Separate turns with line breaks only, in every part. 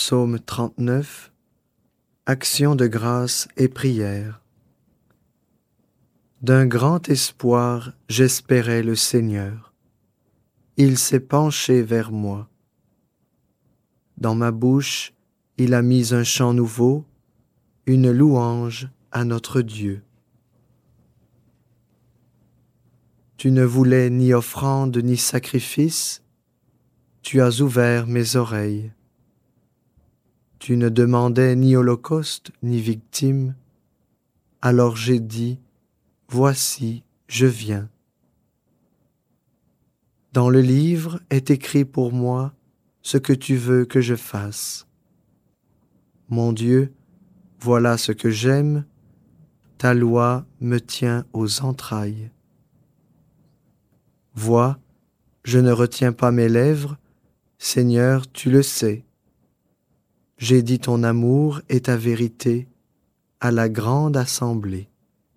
Psaume 39, Action de grâce et prière. D'un grand espoir, j'espérais le Seigneur. Il s'est penché vers moi. Dans ma bouche, il a mis un chant nouveau, une louange à notre Dieu. Tu ne voulais ni offrande ni sacrifice, tu as ouvert mes oreilles. Tu ne demandais ni holocauste ni victime, alors j'ai dit, voici, je viens. Dans le livre est écrit pour moi ce que tu veux que je fasse. Mon Dieu, voilà ce que j'aime, ta loi me tient aux entrailles. Vois, je ne retiens pas mes lèvres, Seigneur, tu le sais. J'ai dit ton amour et ta vérité à la grande assemblée.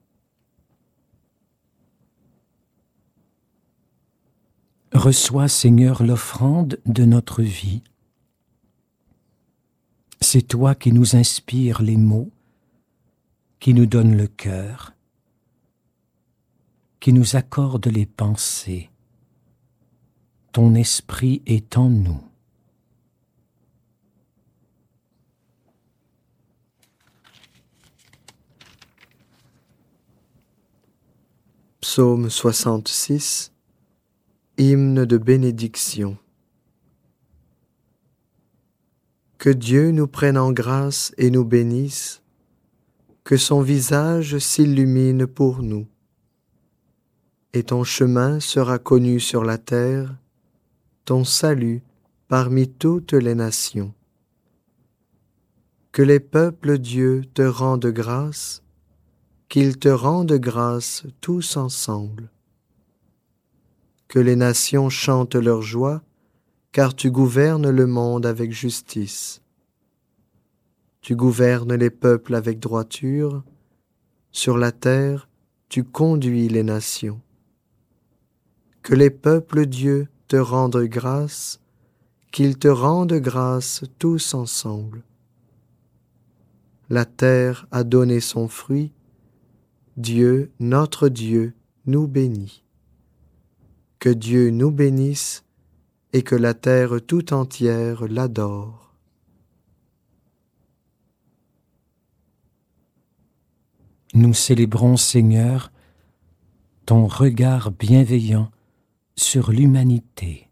Reçois, Seigneur, l'offrande de notre vie. C'est toi qui nous inspires les mots, qui nous donne le cœur, qui nous accorde les pensées. Ton esprit est en nous.
Psaume 66, Hymne de bénédiction. Que Dieu nous prenne en grâce et nous bénisse, que son visage s'illumine pour nous. Et ton chemin sera connu sur la terre, ton salut parmi toutes les nations. Que les peuples, Dieu, te rendent grâce, qu'ils te rendent grâce tous ensemble. Que les nations chantent leur joie, car tu gouvernes le monde avec justice. Tu gouvernes les peuples avec droiture, sur la terre tu conduis les nations. Que les peuples, Dieu, te rendent grâce, qu'ils te rendent grâce tous ensemble. La terre a donné son fruit, Dieu, notre Dieu, nous bénit. Que Dieu nous bénisse et que la terre tout entière l'adore.
Nous célébrons, Seigneur, ton regard bienveillant sur l'humanité.